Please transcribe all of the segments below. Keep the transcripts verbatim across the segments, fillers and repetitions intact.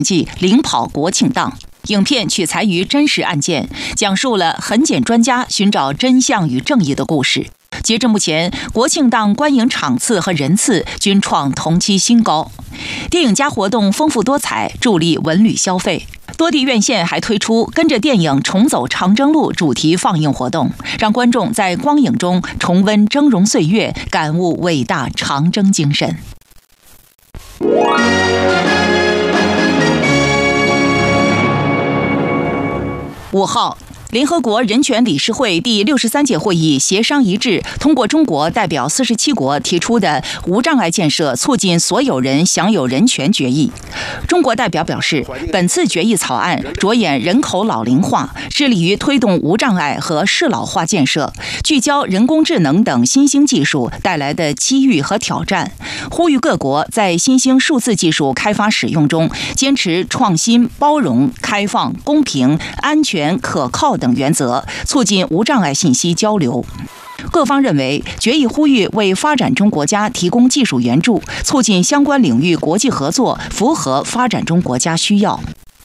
绩领跑国庆档。影片取材于真实案件，讲述了痕检专家寻找真相与正义的故事。截至目前，国庆档观影场次和人次均创同期新高。电影家活动丰富多彩，助力文旅消费。多地院线还推出跟着电影重走长征路主题放映活动，让观众在光影中重温峥嵘岁月，感悟伟大长征精神。五号，联合国人权理事会第六十三届会议协商一致，通过中国代表四十七国提出的无障碍建设促进所有人享有人权决议。中国代表表示，本次决议草案着眼人口老龄化，致力于推动无障碍和适老化建设，聚焦人工智能等新兴技术带来的机遇和挑战，呼吁各国在新兴数字技术开发使用中，坚持创新、包容、开放、公平、安全、可靠等原则，促进无障碍信息交流。各方认为，决议呼吁为发展中国家提供技术援助，促进相关领域国际合作，符合发展中国家需要。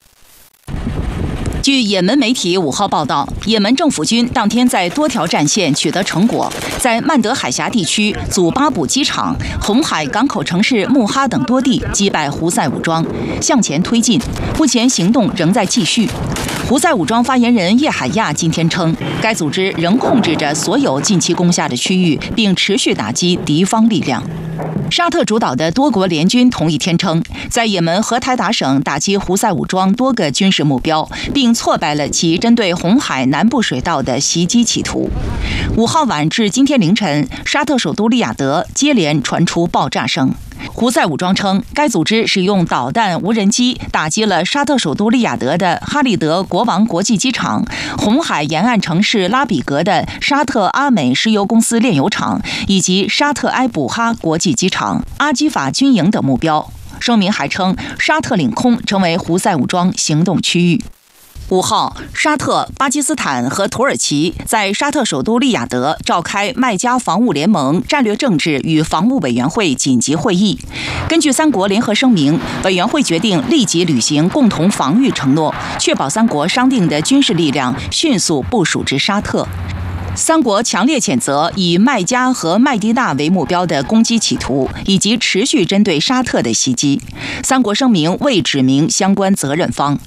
据也门媒体五号报道，也门政府军当天在多条战线取得成果，在曼德海峡地区祖巴卜机场、红海港口城市穆哈等多地击败胡塞武装，向前推进。目前行动仍在继续。胡塞武装发言人叶海亚今天称，该组织仍控制着所有近期攻下的区域，并持续打击敌方力量。沙特主导的多国联军同一天称，在也门荷台达省打击胡塞武装多个军事目标，并挫败了其针对红海南部水道的袭击企图。五号晚至今天凌晨，沙特首都利雅得接连传出爆炸声。胡塞武装称，该组织使用导弹、无人机打击了沙特首都利雅得的哈利德国王国际机场、红海沿岸城市拉比格的沙特阿美石油公司炼油厂以及沙特埃卜哈国际机场、阿基法军营等目标。声明还称，沙特领空成为胡塞武装行动区域。五号，沙特、巴基斯坦和土耳其在沙特首都利雅得召开麦加防务联盟战略政治与防务委员会紧急会议。根据三国联合声明，委员会决定立即履行共同防御承诺，确保三国商定的军事力量迅速部署至沙特。三国强烈谴责以麦加和麦地那为目标的攻击企图，以及持续针对沙特的袭击。三国声明未指明相关责任方。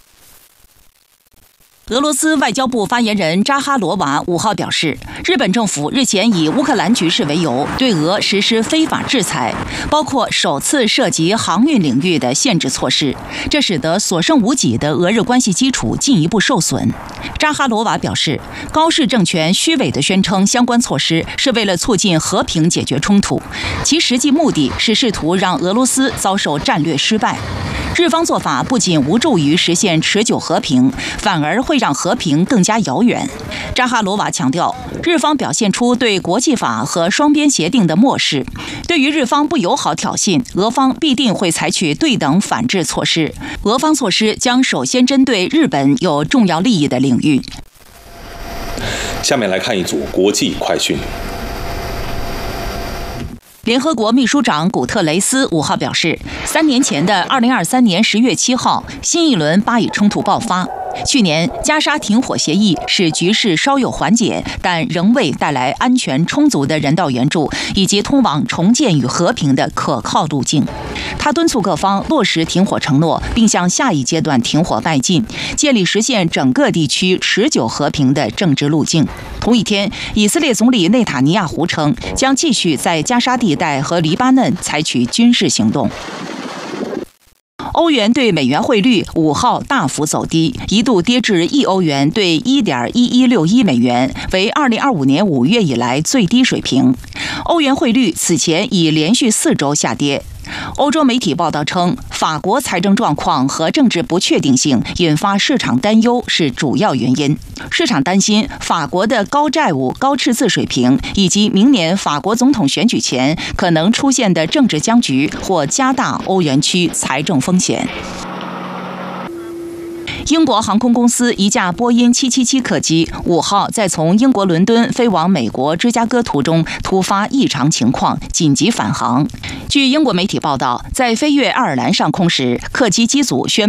俄罗斯外交部发言人扎哈罗娃五号表示，日本政府日前以乌克兰局势为由，对俄实施非法制裁，包括首次涉及航运领域的限制措施，这使得所剩无几的俄日关系基础进一步受损。扎哈罗娃表示，高市政权虚伪地宣称相关措施是为了促进和平解决冲突，其实际目的是试图让俄罗斯遭受战略失败。日方做法不仅无助于实现持久和平，反而会让和平更加遥远。扎哈罗娃强调，日方表现出对国际法和双边协定的漠视，对于日方不友好挑衅，俄方必定会采取对等反制措施。俄方措施将首先针对日本有重要利益的领域。 下面来看一组国际快讯。 联合国秘书长古特雷斯五号表示，三年前的二零二三年十月七号，新一轮巴以冲突爆发。去年加沙停火协议使局势稍有缓解，但仍未带来安全充足的人道援助以及通往重建与和平的可靠路径。他敦促各方落实停火承诺，并向下一阶段停火迈进，建立实现整个地区持久和平的政治路径。同一天，以色列总理内塔尼亚胡称，将继续在加沙地带和黎巴嫩采取军事行动。欧元对美元汇率五号大幅走低，一度跌至一欧元对一点一一六一美元，为二零二五年五月以来最低水平。欧元汇率此前已连续四周下跌。欧洲媒体报道称，法国财政状况和政治不确定性引发市场担忧是主要原因。市场担心法国的高债务、高赤字水平，以及明年法国总统选举前可能出现的政治僵局，或加大欧元区财政风险。英国航空公司一架波音七七七客机五号在从英国伦敦飞往美国芝加哥途中突发异常情况，紧急返航。据英国媒体报道，在飞越爱尔兰上空时，客机机组宣